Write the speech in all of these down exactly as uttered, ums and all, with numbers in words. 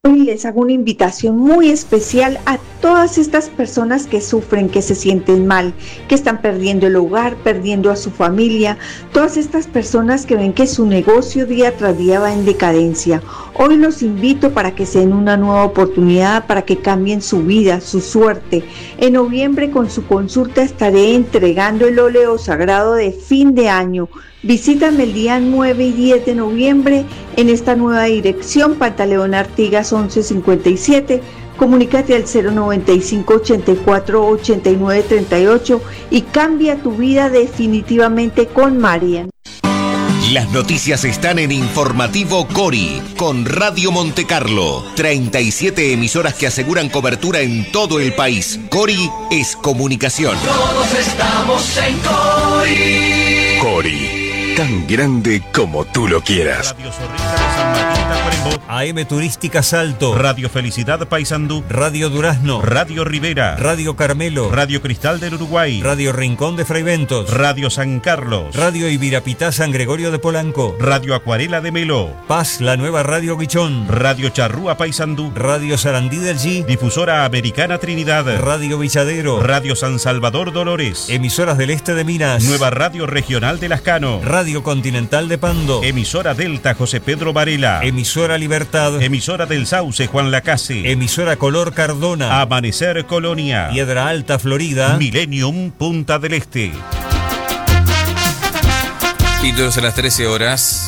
Hoy les hago una invitación muy especial a todas estas personas que sufren, que se sienten mal, que están perdiendo el hogar, perdiendo a su familia, todas estas personas que ven que su negocio día tras día va en decadencia. Hoy los invito para que se den una nueva oportunidad, para que cambien su vida, su suerte. En noviembre con su consulta estaré entregando el óleo sagrado de fin de año. Visítame el día nueve y diez de noviembre en esta nueva dirección, Pantaleón Artigas once cincuenta y siete. Comunícate al cero noventa y cinco, ochenta y cuatro, ochenta y nueve, treinta y ocho y cambia tu vida definitivamente con Marian. Las noticias están en Informativo Cori, con Radio Montecarlo. treinta y siete emisoras que aseguran cobertura en todo el país. Cori es comunicación. Todos estamos en Cori. Cori, tan grande como tú lo quieras. Radio Zorrilla de San Martín Tacuarembó, A M Turística Salto, Radio Felicidad Paysandú, Radio Durazno, Radio Rivera, Radio Carmelo, Radio Cristal del Uruguay, Radio Rincón de Fraiventos, Radio San Carlos, Radio Ibirapitá San Gregorio de Polanco, Radio Acuarela de Melo, Paz, la nueva Radio Guichón, Radio Charrúa Paysandú, Radio Sarandí del G, Difusora Americana Trinidad, Radio Villadero, Radio San Salvador Dolores, Emisoras del Este de Minas, Nueva Radio Regional de Lascano, Radio Continental de Pando, Emisora Delta José Pedro Varela, Emisora Libertad, Emisora del Sauce Juan Lacase, Emisora Color Cardona, Amanecer Colonia, Piedra Alta Florida, Millennium Punta del Este. Títulos a las trece horas.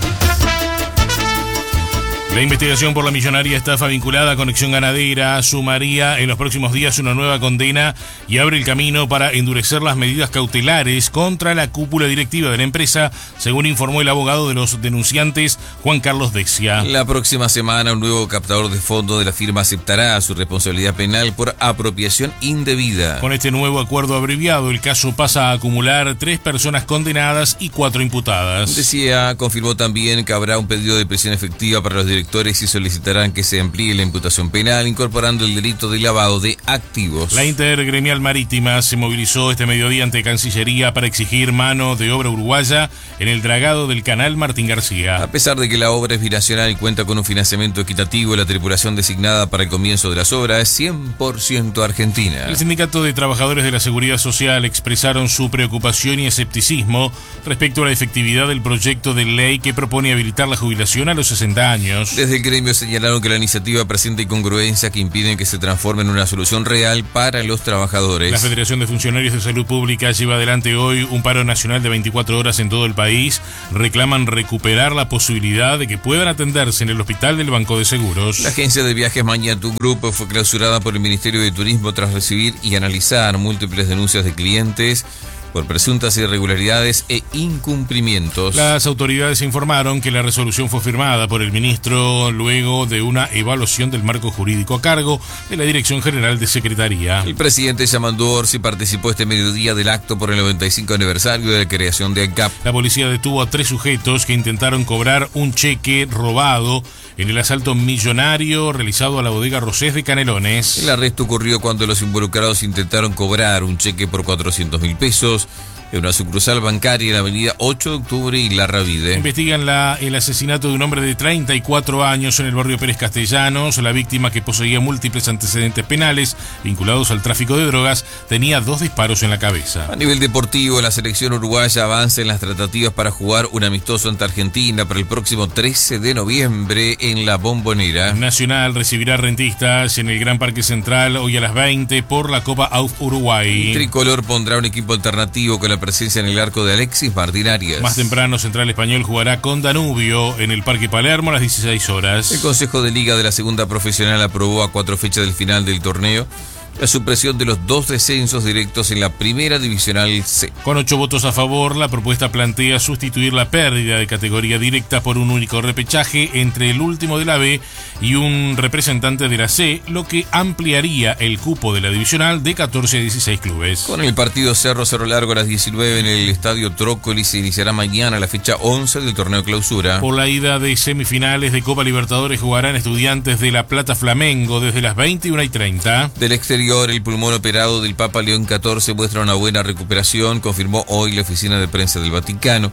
La investigación por la millonaria estafa vinculada a Conexión Ganadera sumaría en los próximos días una nueva condena y abre el camino para endurecer las medidas cautelares contra la cúpula directiva de la empresa, según informó el abogado de los denunciantes, Juan Carlos Decia. La próxima semana un nuevo captador de fondos de la firma aceptará su responsabilidad penal por apropiación indebida. Con este nuevo acuerdo abreviado, el caso pasa a acumular tres personas condenadas y cuatro imputadas. Decia confirmó también que habrá un pedido de prisión efectiva para los directores y solicitarán que se amplíe la imputación penal, incorporando el delito de lavado de activos. La Intergremial Marítima se movilizó este mediodía ante Cancillería para exigir mano de obra uruguaya en el dragado del canal Martín García. A pesar de que la obra es binacional y cuenta con un financiamiento equitativo, la tripulación designada para el comienzo de las obras es cien por ciento argentina. El Sindicato de Trabajadores de la Seguridad Social expresaron su preocupación y escepticismo respecto a la efectividad del proyecto de ley que propone habilitar la jubilación a los sesenta años. Desde el gremio señalaron que la iniciativa presenta incongruencias que impiden que se transforme en una solución real para los trabajadores. La Federación de Funcionarios de Salud Pública lleva adelante hoy un paro nacional de veinticuatro horas en todo el país. Reclaman recuperar la posibilidad de que puedan atenderse en el hospital del Banco de Seguros. La agencia de viajes Mañatu Group fue clausurada por el Ministerio de Turismo tras recibir y analizar múltiples denuncias de clientes por presuntas irregularidades e incumplimientos. Las autoridades informaron que la resolución fue firmada por el ministro luego de una evaluación del marco jurídico a cargo de la Dirección General de Secretaría. El presidente Yamandu Orsi participó este mediodía del acto por el noventa y cinco aniversario de la creación de ANCAP. La policía detuvo a tres sujetos que intentaron cobrar un cheque robado en el asalto millonario realizado a la bodega Rosés de Canelones. El arresto ocurrió cuando los involucrados intentaron cobrar un cheque por cuatrocientos mil pesos en una sucursal bancaria en la avenida ocho de octubre y Larravide. Investigan la, el asesinato de un hombre de treinta y cuatro años en el barrio Pérez Castellanos. La víctima, que poseía múltiples antecedentes penales vinculados al tráfico de drogas, tenía dos disparos en la cabeza. A nivel deportivo, la selección uruguaya avanza en las tratativas para jugar un amistoso ante Argentina para el próximo trece de noviembre en La Bombonera. Nacional recibirá Rentistas en el Gran Parque Central hoy a las veinte por la Copa A U F Uruguay. El tricolor pondrá un equipo alternativo con la presencia en el arco de Alexis Martín Arias. Más temprano, Central Español jugará con Danubio en el Parque Palermo a las dieciséis horas. El Consejo de Liga de la Segunda Profesional aprobó a cuatro fechas del final del torneo la supresión de los dos descensos directos en la Primera Divisional C. Con ocho votos a favor, la propuesta plantea sustituir la pérdida de categoría directa por un único repechaje entre el último de la B y un representante de la C, lo que ampliaría el cupo de la divisional de catorce a dieciséis clubes. Con el partido Cerro Cerro Largo a las diecinueve en el Estadio Trócoli se iniciará mañana la fecha once del torneo clausura. Por la ida de semifinales de Copa Libertadores jugarán Estudiantes de La Plata Flamengo desde las veintiuna y treinta. Del exterior, el pulmón operado del Papa León catorce muestra una buena recuperación, confirmó hoy la oficina de prensa del Vaticano.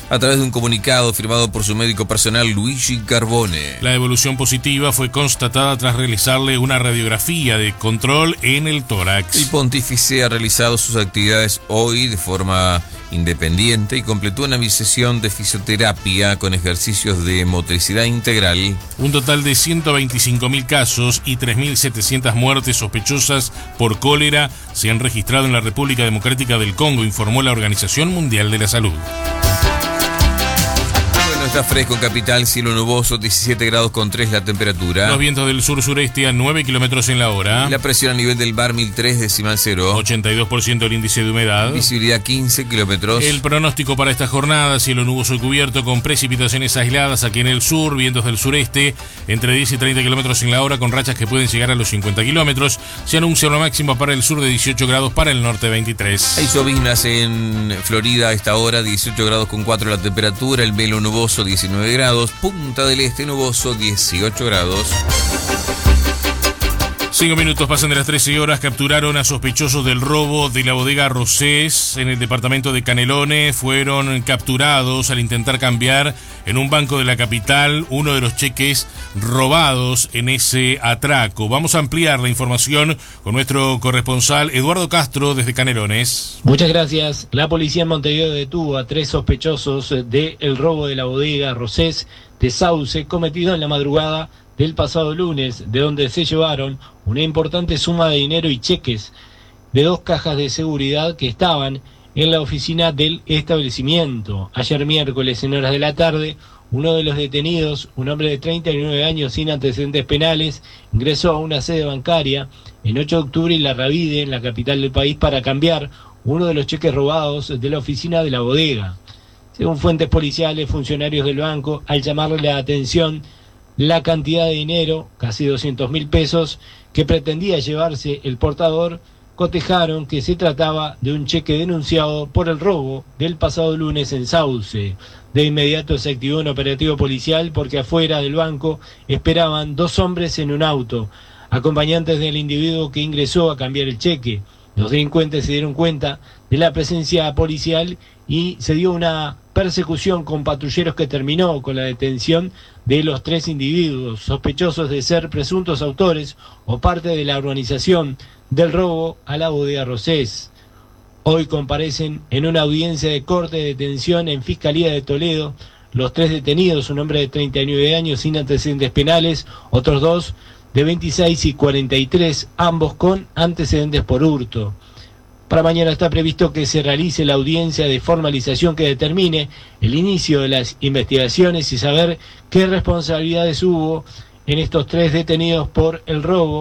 a través de un comunicado firmado por su médico personal Luigi Carbone. La evolución positiva fue constatada tras realizarle una radiografía de control en el tórax. El pontífice ha realizado sus actividades hoy de forma independiente y completó una sesión de fisioterapia con ejercicios de motricidad integral. Un total de ciento veinticinco mil casos y tres mil setecientas muertes sospechosas por cólera se han registrado en la República Democrática del Congo, informó la Organización Mundial de la Salud. Está fresco en capital, cielo nuboso, diecisiete grados con tres la temperatura. Los vientos del sur-sureste a nueve kilómetros en la hora. La presión a nivel del bar mil tres decimal cero. ochenta y dos por ciento el índice de humedad. Visibilidad quince kilómetros. El pronóstico para esta jornada, cielo nuboso y cubierto con precipitaciones aisladas aquí en el sur, vientos del sureste entre diez y treinta kilómetros en la hora con rachas que pueden llegar a los cincuenta kilómetros. Se anuncia una máxima para el sur de dieciocho grados, para el norte veintitrés. Hay lloviznas en Florida a esta hora, dieciocho grados con cuatro la temperatura. El velo nuboso diecinueve grados, Punta del Este nuboso dieciocho grados. Cinco minutos pasan de las trece horas. Capturaron a sospechosos del robo de la bodega Rosés en el departamento de Canelones. Fueron capturados al intentar cambiar en un banco de la capital uno de los cheques robados en ese atraco. Vamos a ampliar la información con nuestro corresponsal Eduardo Castro desde Canelones. Muchas gracias. La policía en Montevideo detuvo a tres sospechosos del robo de la bodega Rosés de Sauce cometido en la madrugada del pasado lunes, de donde se llevaron una importante suma de dinero y cheques de dos cajas de seguridad que estaban en la oficina del establecimiento. Ayer miércoles, en horas de la tarde, uno de los detenidos, un hombre de treinta y nueve años sin antecedentes penales, ingresó a una sede bancaria en ocho de octubre y la Ravide, en la capital del país, para cambiar uno de los cheques robados de la oficina de la bodega. Según fuentes policiales, funcionarios del banco, al llamarle la atención la cantidad de dinero, casi doscientos mil pesos, que pretendía llevarse el portador, cotejaron que se trataba de un cheque denunciado por el robo del pasado lunes en Sauce. De inmediato se activó un operativo policial porque afuera del banco esperaban dos hombres en un auto, acompañantes del individuo que ingresó a cambiar el cheque. Los delincuentes se dieron cuenta de la presencia policial y se dio una persecución con patrulleros que terminó con la detención de los tres individuos sospechosos de ser presuntos autores o parte de la organización del robo a la bodega Rosés. Hoy comparecen en una audiencia de corte de detención en Fiscalía de Toledo los tres detenidos, un hombre de treinta y nueve años sin antecedentes penales, otros dos de veintiséis y cuarenta y tres, ambos con antecedentes por hurto. Para mañana está previsto que se realice la audiencia de formalización que determine el inicio de las investigaciones y saber qué responsabilidades hubo en estos tres detenidos por el robo